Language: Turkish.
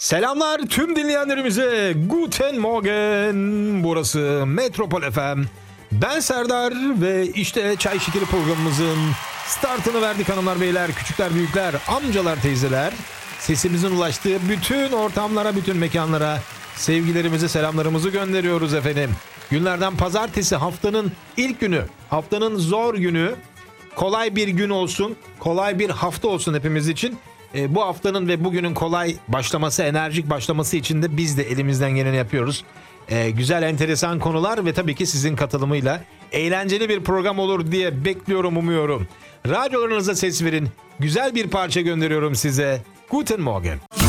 Selamlar tüm dinleyenlerimize. Guten Morgen. Burası Metropol FM. Ben Serdar ve işte Çay Şekeri programımızın startını verdik hanımlar beyler, küçükler büyükler, amcalar teyzeler. Sesimizin ulaştığı bütün ortamlara, bütün mekanlara sevgilerimizi, selamlarımızı gönderiyoruz efendim. Günlerden pazartesi, haftanın ilk günü, haftanın zor günü. Kolay bir gün olsun, kolay bir hafta olsun hepimiz için. Bu haftanın ve bugünün kolay başlaması, enerjik başlaması için de biz de elimizden geleni yapıyoruz. Güzel, enteresan konular ve tabii ki sizin katılımıyla eğlenceli bir program olur diye bekliyorum, umuyorum. Radyolarınıza ses verin. Güzel bir parça gönderiyorum size. Guten Morgen.